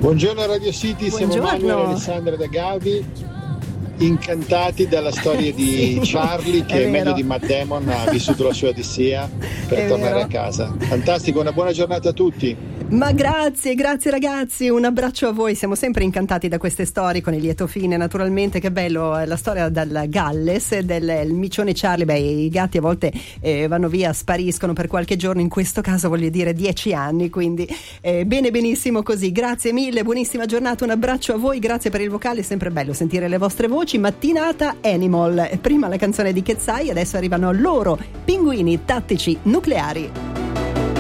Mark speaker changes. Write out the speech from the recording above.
Speaker 1: Buongiorno Radio City, siamo Manuel e Alessandra da Gavi, incantati dalla storia di Charlie che meglio di Matt Damon ha vissuto la sua odissea per tornare a casa. Fantastico, una buona giornata a tutti.
Speaker 2: Ma grazie ragazzi, un abbraccio a voi, siamo sempre incantati da queste storie con il lieto fine, naturalmente. Che bello la storia dal Galles del micione Charlie. I gatti a volte vanno via, spariscono per qualche giorno, in questo caso voglio dire 10 anni, quindi benissimo così. Grazie mille, buonissima giornata, un abbraccio a voi, grazie per il vocale, è sempre bello sentire le vostre voci. Mattinata Animal, prima la canzone di Kezzai, adesso arrivano loro, Pinguini tattici nucleari.